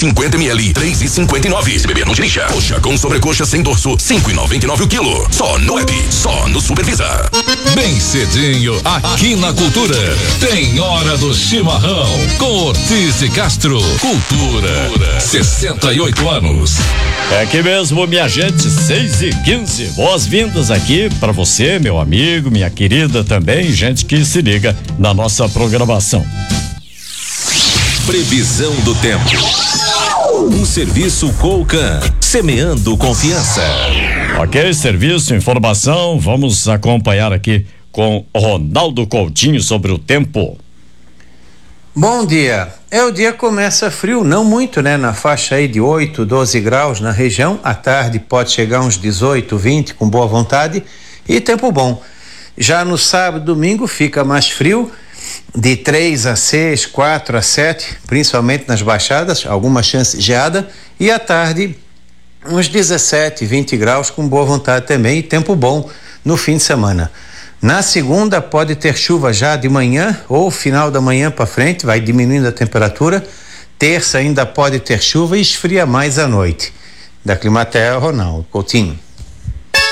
50 ml, 3,59. Se beber não dirija. Coxa com sobrecoxa sem dorso, 5,99 o quilo. Só no app, só no Supervisa. Bem cedinho, aqui na Cultura, tem Hora do Chimarrão, com Ortiz de Castro. Cultura, 68 anos. É aqui mesmo, minha gente, 6h15. Boas-vindas aqui para você, meu amigo, minha querida também, gente que se liga na nossa programação. Previsão do tempo. Um serviço Colcan, semeando confiança. Ok, serviço, informação, vamos acompanhar aqui com Ronaldo Coutinho sobre o tempo. Bom dia. O dia começa frio, não muito, né? Na faixa aí de 8, 12 graus na região. À tarde pode chegar uns 18, 20 com boa vontade e tempo bom. Já no sábado e domingo fica mais frio, de 3 a 6, 4 a 7, principalmente nas baixadas, alguma chance de geada, e à tarde uns 17, 20 graus com boa vontade também e tempo bom no fim de semana. Na segunda pode ter chuva já de manhã ou final da manhã para frente, vai diminuindo a temperatura. Terça ainda pode ter chuva e esfria mais à noite. Da Climaterra, Ronaldo Coutinho.